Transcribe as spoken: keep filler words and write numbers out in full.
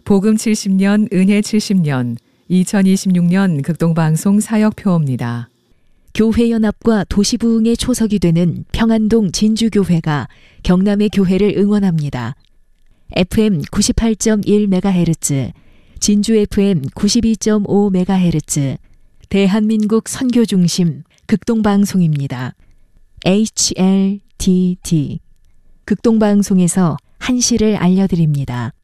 복음 칠십 년, 은혜 칠십 년, 이천이십육 년 극동방송 사역표입니다. 교회연합과 도시부흥의 초석이 되는 평안동 진주교회가 경남의 교회를 응원합니다. 에프엠 구십팔 점 일 메가헤르츠, 진주 에프엠 구십이 점 오 메가헤르츠, 대한민국 선교중심 극동방송입니다. 에이치엘티디 극동방송에서 한시를 알려드립니다.